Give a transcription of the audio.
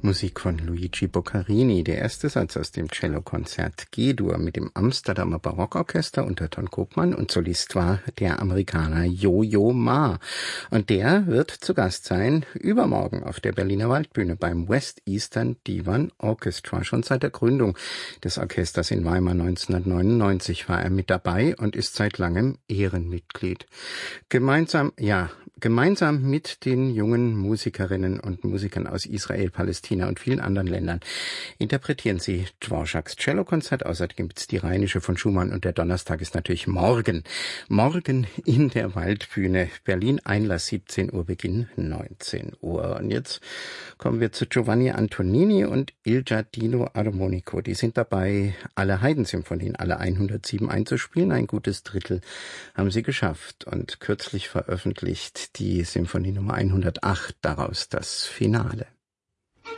Musik von Luigi Boccherini, der erste Satz aus dem Cellokonzert G-Dur mit dem Amsterdamer Barockorchester unter Ton Koopman, und Solist war der Amerikaner Yo-Yo Ma. Und der wird zu Gast sein übermorgen auf der Berliner Waldbühne beim West Eastern Divan Orchestra. Schon seit der Gründung des Orchesters in Weimar 1999 war er mit dabei und ist seit langem Ehrenmitglied. Gemeinsam mit den jungen Musikerinnen und Musikern aus Israel, Palästina und vielen anderen Ländern interpretieren sie Dvoraks Cellokonzert. Außerdem gibt's die Rheinische von Schumann, und der Donnerstag ist natürlich morgen. Morgen in der Waldbühne Berlin, Einlass 17 Uhr, Beginn 19 Uhr. Und jetzt kommen wir zu Giovanni Antonini und Il Giardino Armonico. Die sind dabei, alle Haydn-Symphonien, alle 107 einzuspielen. Ein gutes Drittel haben sie geschafft und kürzlich veröffentlicht die Symphonie Nummer 108, daraus das Finale.